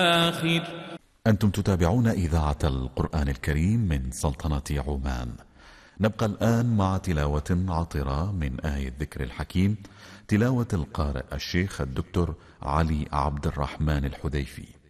آخر. أنتم تتابعون إذاعة القرآن الكريم من سلطنة عمان. نبقى الآن مع تلاوة عطرة من آية الذكر الحكيم، تلاوة القارئ الشيخ الدكتور علي عبد الرحمن الحذيفي.